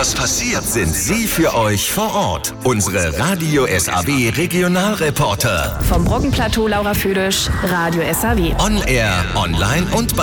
etwas passiert, sind sie für euch vor Ort. Unsere Radio SAW Regionalreporter. Vom Brockenplateau Laura Füdisch, Radio SAW. On Air, online und bei